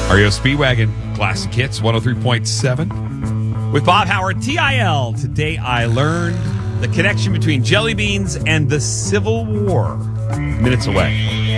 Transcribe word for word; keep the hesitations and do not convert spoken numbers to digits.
R E O Speedwagon, Classic Hits, one oh three point seven. With Bob Howard, T I L. Today I learned the connection between jelly beans and the Civil War. Minutes away.